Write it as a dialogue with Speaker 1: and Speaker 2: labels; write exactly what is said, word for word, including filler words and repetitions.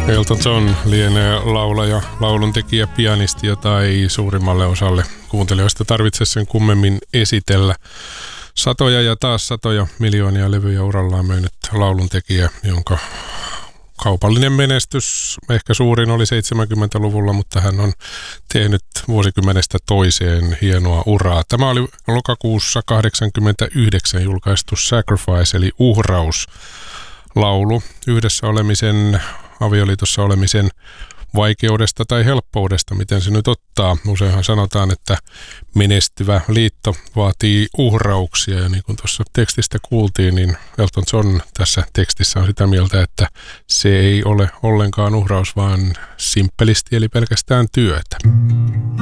Speaker 1: Elton John lienee laulaja, lauluntekijä, pianisti, jota ei suurimmalle osalle kuuntelijoista tarvitse sen kummemmin esitellä. Satoja ja taas satoja miljoonia levyjä urallaan myynyt lauluntekijä, jonka kaupallinen menestys ehkä suurin oli seitsemänkymmentäluvulla, mutta hän on tehnyt vuosikymmenestä toiseen hienoa uraa. Tämä oli lokakuussa kahdeksankymmentäyhdeksän julkaistu Sacrifice eli uhraus laulu yhdessä olemisen, avioliitossa olemisen vaikeudesta tai helppoudesta, miten se nyt ottaa. Useinhan sanotaan, että menestyvä liitto vaatii uhrauksia, ja niin kuin tuossa tekstistä kuultiin, niin Elton John tässä tekstissä on sitä mieltä, että se ei ole ollenkaan uhraus, vaan simppelisti eli pelkästään työtä.